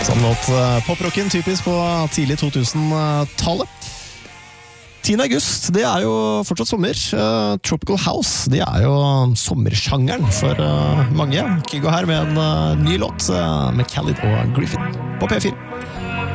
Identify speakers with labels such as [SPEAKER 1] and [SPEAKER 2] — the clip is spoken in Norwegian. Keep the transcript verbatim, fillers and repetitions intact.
[SPEAKER 1] Sånn låt poprocken typisk på tidlig to tusen-tallet. tiende august, det er jo fortsatt sommer. Uh, Tropical House, det er jo sommersjangeren for uh, mange. Kygo her med en uh, ny låt uh, med Khalid og Griffin på P fire.